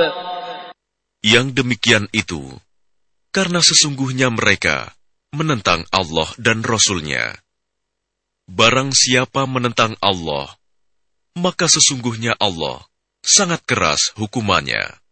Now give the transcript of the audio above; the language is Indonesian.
Yang demikian itu, karena sesungguhnya mereka menentang Allah dan Rasul-Nya. Barang siapa menentang Allah, maka sesungguhnya Allah sangat keras hukumannya.